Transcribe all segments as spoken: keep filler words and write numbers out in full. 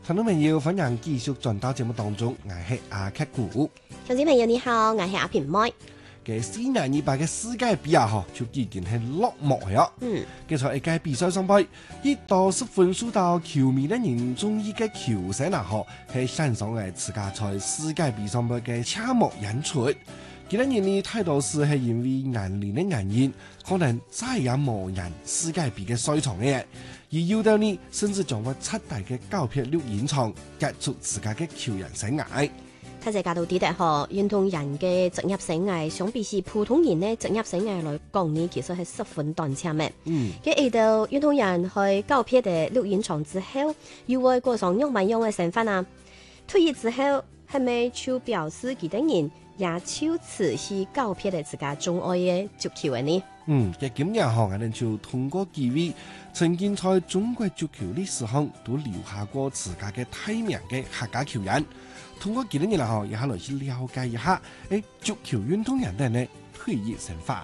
聽眾朋友，歡迎繼續轉到節目當中，我係阿克古。 聽眾朋友你好，我係阿平妹。 嘅四年二百嘅世界盃啊，嗬，就已經係落幕咗。 嗯， 嘅在一屆比賽上邊，一到十分數到球迷嘅人中意嘅球星啊，嗬，係欣賞嘅自家在世界盃上邊嘅車幕演出。其他人呢睇到是係因為年齡嘅原因，可能再也冇人世界盃嘅賽場嘅，而有的呢甚至將會七大嘅高票錄影廠結束自家嘅球員生涯。 睇隻角度睇得嗬，運動員嘅職業生涯相比起普通人咧職業生涯來講呢，其實係十分短暫嘅。 嗯， 嘅遇到運動員去高票嘅錄影廠之後，又會過上樣萬樣嘅身份啊。退役之後，係咪就表示其他人也超持係高票嘅自家鍾愛嘅足球嘅呢？ 嗯，嘅今日嗬，我哋就通過幾位曾經在中國足球歷史上都留下過自家嘅大名嘅客家球員，通過幾多年嚟嗬，也下來去了解一下誒足球運動員嘅呢退役身份。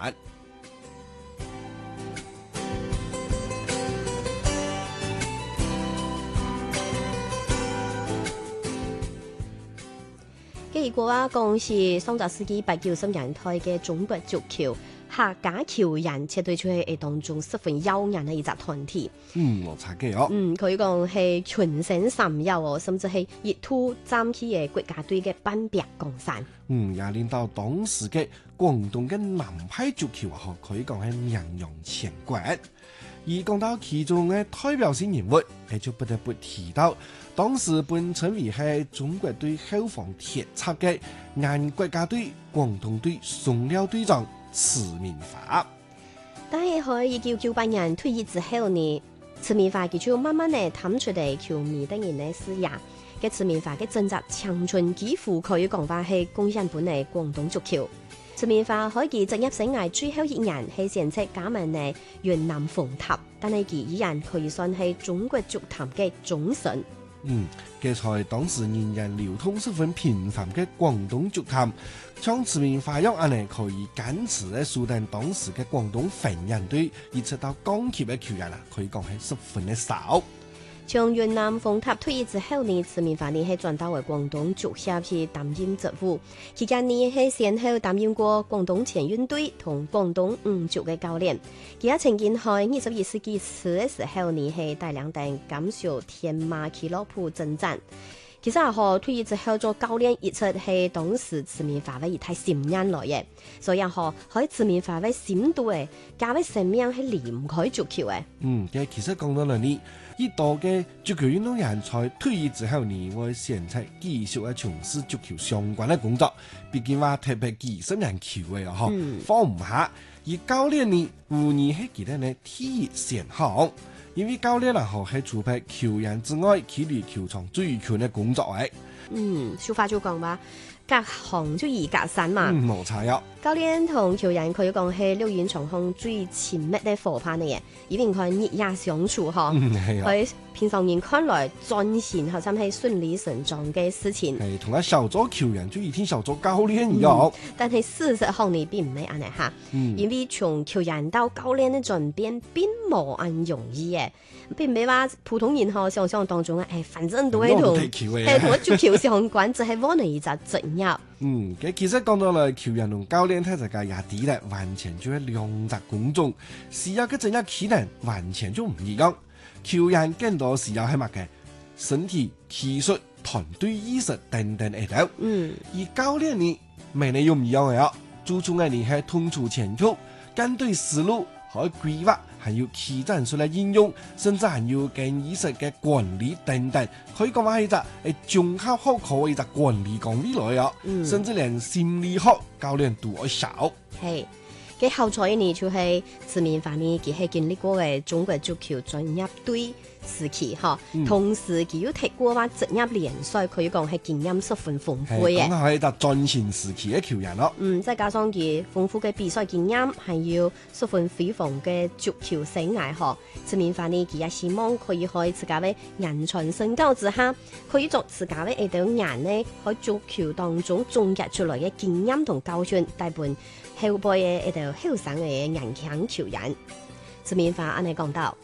如果話講是上個世紀八九十年代嘅中國足球客家球員，絕對就係當中十分耀眼嘅一隻團體。 嗯，我查嘅哦。 嗯，可以講係群星閃耀哦，甚至係一吐站起嘅國家隊嘅半壁江山。 嗯，也令到當時嘅廣東嘅南派足球啊，可以講係名揚全國。而講到其中嘅代表性人物，誒就不得不提到當時本稱為係中國隊後防鐵閘嘅原國家隊廣東隊松遼隊長池明華。 但係喺一九九八年退役之後呢，池明華佢就慢慢地探出嚟球迷等人嘅視野。嘅池明華嘅掙扎青春幾乎可以講話係貢獻本嚟廣東足球。池明華開佢職業生涯最後一年係選擇加盟嘅雲南鳳塔，但係佢依然可以算係中國足壇嘅忠臣。 嗯，嘅在當時人人流通十分頻繁嘅廣東足壇，像池明華樣安尼可以堅持咧樹定當時嘅廣東飛人隊，一直到降級嘅球員啦，可以講係十分嘅少。 從雲南鳳塔退役之後呢，池明華呢係轉到為廣東足協去擔任職務，期間呢係先後擔任過廣東前運隊同廣東五足嘅教練。佢也曾經喺二十二世紀初嘅時候呢係帶領隊甘肅天馬俱樂部征戰。其實啊，嗬退役之後做教練一直係當時池明華嘅一太信任來嘅，所以啊，嗬喺池明華嘅深度誒，加嘅生命係離唔開足球嘅。 嗯，嘅其實講到嚟呢，呢度嘅足球運動員在退役之後呢，會選擇繼續嘅從事足球相關嘅工作，畢竟話特別幾十年球嘅嗬，嗯、放唔下。而教練呢，無疑係佢哋呢第一選項。因為教練啊，係除咗球員之外，佢哋球場最強嘅工作誒。 嗯，俗話就講話，隔行就易隔山嘛。 嗯，冇錯呀。 教練同球員可以講係錄影場上最親密嘅夥伴嚟嘅，因為佢日夜相處嗬。嗯，係啊。喺平常人看來，盡顯好似係順理成章嘅事情。係同一小組球員就一天小組教練一樣。 嗯、但係事實上你並唔係咁樣嚇，嗯、因為從球員到教練嘅轉變並冇咁容易嘅，並唔係話普通人嗬想象當中啊，誒，反正都係同係同足球相關，就係我哋一隻職業。 嗯，其實講到嚟球員同教練睇就也啲咧，完全就係兩隻工種，需要嘅職業技能完全就唔一樣。球員更多需要係乜嘅身體、技術、團隊意識等等喺度。嗯，而教練呢，每年又唔一樣嘅，注重嘅你係統籌全局、跟對思路和規劃，還有企戰術嘅應用，甚至還有更意識嘅管理等等，可以講話係一隻誒綜合好考嘅一隻管理崗位來啊。嗯、甚至連心理學教練都要少。 係。嘅後在呢，就係池明華呢，佢係經歷過嘅中國足球專業隊時期嗬，嗯、同時佢又踢過話職業聯賽，可以講係經驗十分豐富嘅。 咁係一個戰前時期嘅球員咯。 嗯，再加上佢豐富嘅比賽經驗，係要十分輝煌嘅足球生涯嗬。池明華呢，佢也希望可以喺自家嘅人才身教之下，可以作自家嘅一對人呢，喺足球當中總結出來嘅經驗同教訓，帶伴後輩嘅一條後生嘅人強球員。池明華安尼講到。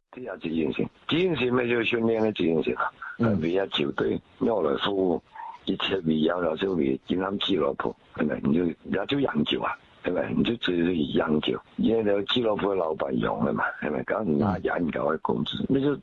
啲有自信心，自信心咪就訓練嘅自信心啦。嗯，為咗球隊，我來服務，一切為有了就為金啱俱樂部，係咪？你就也就養球啊，係咪？你就只是養球，因為俱樂部老闆用嘅嘛，係咪？咁拿人搞嘅工資，你就。